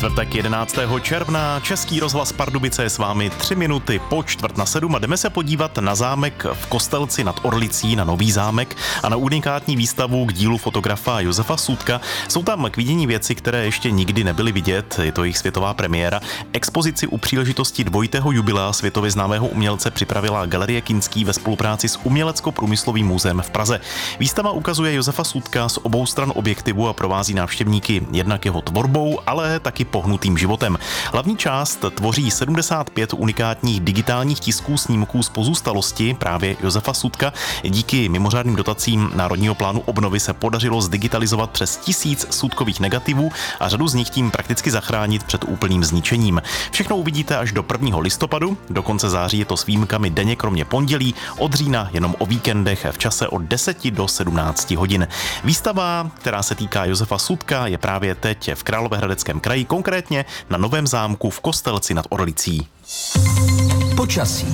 Čtvrtek 11. června, Český rozhlas Pardubice je s vámi 3 minuty po 6:45 a jdeme se podívat na zámek v Kostelci nad Orlicí, na Nový zámek a na unikátní výstavu k dílu fotografa Josefa Súdka. Jsou tam k vidění věci, které ještě nikdy nebyly vidět, je to jejich světová premiéra. Expozici u příležitosti dvojitého jubilea světově známého umělce připravila Galerie Kinský ve spolupráci s Umělecko-průmyslovým muzeem v Praze. Výstava ukazuje Josefa Súdka z obou stran objektivu a provází návštěvníky jednak jeho tvorbou, ale taky pohnutým životem. Hlavní část tvoří 75 unikátních digitálních tisků snímků z pozůstalosti právě Josefa Súdka. Díky mimořádným dotacím Národního plánu obnovy se podařilo zdigitalizovat přes 1000 Súdkových negativů a řadu z nich tím prakticky zachránit před úplným zničením. Všechno uvidíte až do 1. listopadu, do konce září je to s výjimkami denně kromě pondělí, od října jenom o víkendech v čase od 10 do 17 hodin. Výstava, která se týká Josefa Súdka, je právě teď v Královéhradeckém kraji, konkrétně na Novém zámku v Kostelci nad Orlicí. Počasí.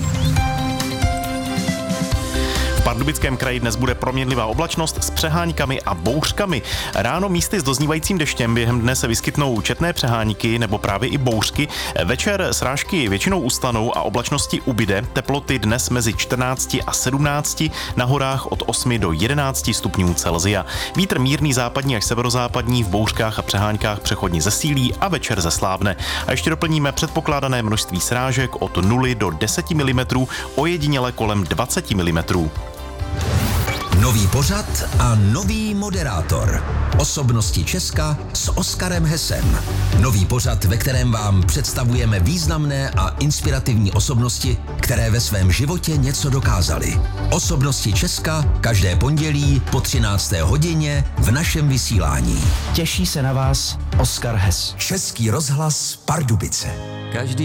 V Pardubickém kraji dnes bude proměnlivá oblačnost s přeháňkami a bouřkami. Ráno místy s doznívajícím deštěm, během dne se vyskytnou četné přeháňky nebo právě i bouřky. Večer srážky většinou ustanou a oblačnosti ubyde. Teploty dnes mezi 14 a 17, na horách od 8 do 11 stupňů Celsia. Vítr mírný západní až severozápadní, v bouřkách a přeháňkách přechodně zesílí a večer zeslábne. A ještě doplníme předpokládané množství srážek od 0 do 10 mm, ojediněle kolem 20 mm. Nový pořad a nový moderátor. Osobnosti Česka s Oskarem Hesem. Nový pořad, ve kterém vám představujeme významné a inspirativní osobnosti, které ve svém životě něco dokázaly. Osobnosti Česka každé pondělí po 13. hodině v našem vysílání. Těší se na vás Oskar Hes. Český rozhlas Pardubice.